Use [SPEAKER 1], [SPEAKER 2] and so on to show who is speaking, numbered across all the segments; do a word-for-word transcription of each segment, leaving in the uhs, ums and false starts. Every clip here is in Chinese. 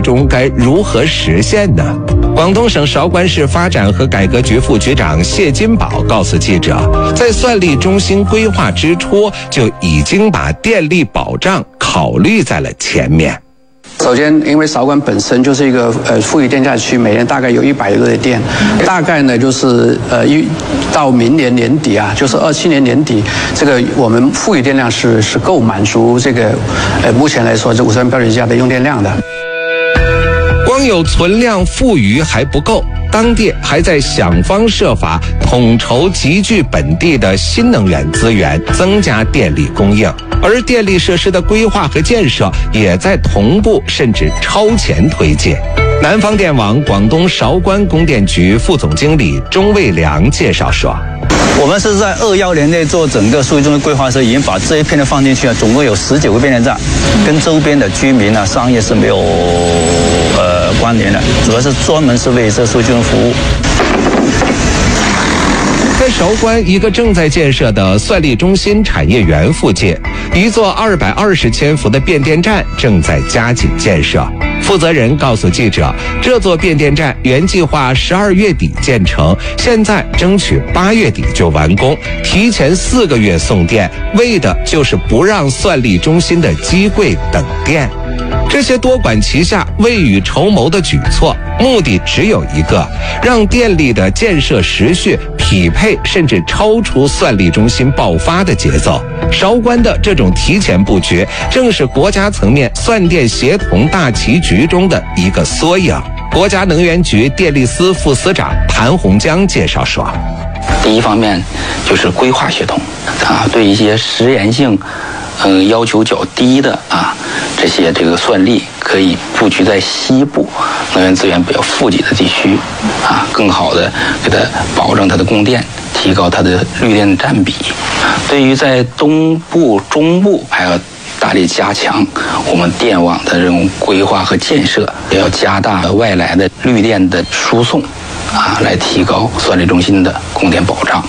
[SPEAKER 1] 中该如何实现呢？广东省韶关市发展和改革局副局长谢金宝告诉记者，在算力中心规划之初就已经把电力保障考虑在了前面。
[SPEAKER 2] 首先，因为韶关本身就是一个呃富裕电价区，每年大概有一百度的电，大概呢就是呃一到明年年底啊，就是二七年年底，这个我们富裕电量是是够满足这个呃目前来说这五十万标准下的用电量的。
[SPEAKER 1] 光有存量富余还不够，当地还在想方设法统筹集聚本地的新能源资源，增加电力供应。而电力设施的规划和建设也在同步甚至超前推进。南方电网广东韶关供电局副总经理钟卫良介绍说，
[SPEAKER 3] 我们是在二幺年内做整个数据中心规划的时候，已经把这一片的放进去了，总共有十九个变电站，跟周边的居民啊、商业是没有呃关联的，主要是专门是为这数据中心服务。
[SPEAKER 1] 在韶关一个正在建设的算力中心产业园附近，一座二百二十千伏的变电站正在加紧建设。负责人告诉记者，这座变电站原计划十二月底建成，现在争取八月底就完工，提前四个月送电，为的就是不让算力中心的机柜等电。这些多管齐下、未雨绸缪的举措，目的只有一个，让电力的建设时序匹配甚至超出算力中心爆发的节奏。韶关的这种提前布局，正是国家层面算电协同大棋局中的一个缩影。国家能源局电力司副司长谭洪江介绍说，
[SPEAKER 4] 第一方面就是规划协同啊，对一些实验性嗯，要求较低的啊，这些这个算力可以布局在西部能源资源比较富集的地区啊，更好的给它保证它的供电，提高它的绿电占比。对于在东部、中部还要大力加强我们电网的这种规划和建设，也要加大外来的绿电的输送啊，来提高算力中心的供电保障。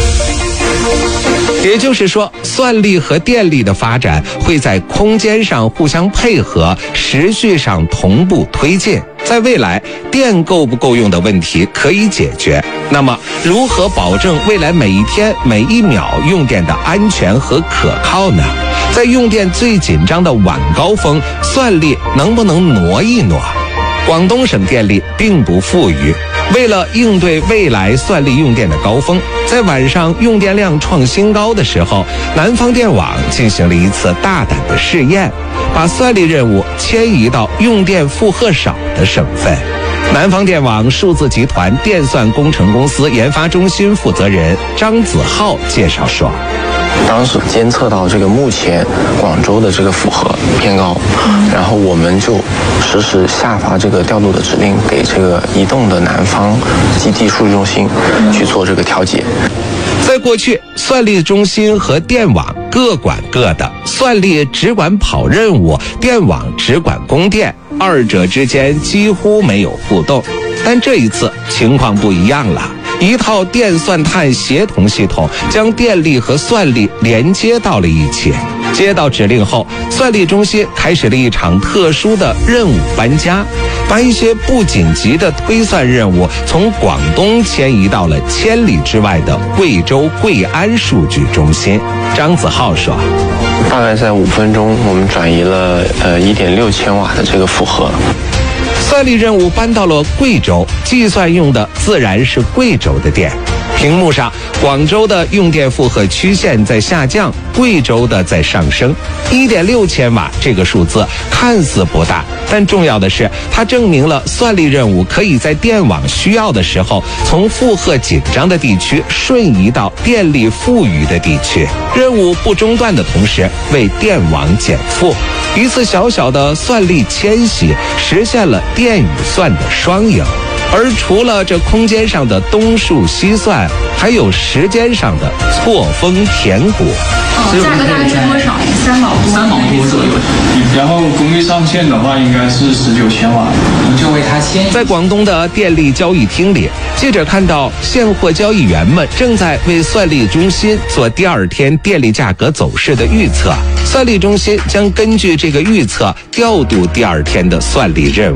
[SPEAKER 1] 也就是说，算力和电力的发展会在空间上互相配合，时序上同步推进。在未来，电够不够用的问题可以解决，那么如何保证未来每一天每一秒用电的安全和可靠呢？在用电最紧张的晚高峰，算力能不能挪一挪？广东省电力并不富裕，为了应对未来算力用电的高峰，在晚上用电量创新高的时候，南方电网进行了一次大胆的试验，把算力任务迁移到用电负荷少的省份。南方电网数字集团电算工程公司研发中心负责人张子浩介绍说，
[SPEAKER 5] 当时监测到这个目前广州的这个负荷偏高，然后我们就实时下发这个调度的指令给这个移动的南方基地数据中心去做这个调节。
[SPEAKER 1] 在过去，算力中心和电网各管各的，算力只管跑任务，电网只管供电，二者之间几乎没有互动。但这一次情况不一样了，一套电算碳协同系统将电力和算力连接到了一起。接到指令后，算力中心开始了一场特殊的任务搬家，把一些不紧急的推算任务从广东迁移到了千里之外的贵州贵安数据中心。张子浩说，
[SPEAKER 5] 大概在五分钟，我们转移了呃一点六千瓦的这个负荷。
[SPEAKER 1] 算力任务搬到了贵州，计算用的自然是贵州的电。屏幕上，广州的用电负荷曲线在下降，贵州的在上升。一点六千瓦这个数字看似不大，但重要的是，它证明了算力任务可以在电网需要的时候，从负荷紧张的地区瞬移到电力富裕的地区，任务不中断的同时为电网减负。一次小小的算力迁徙，实现了电与算的双赢。而除了这空间上的东数西算，还有时间上的错峰填谷。
[SPEAKER 6] 哦，价格大概是多少？三毛多。
[SPEAKER 7] 三毛多左右。然后功率上限的话，应该是十九千瓦。我们就为它迁。
[SPEAKER 1] 在广东的电力交易厅里，记者看到现货交易员们正在为算力中心做第二天电力价格走势的预测。算力中心将根据这个预测调度第二天的算力任务。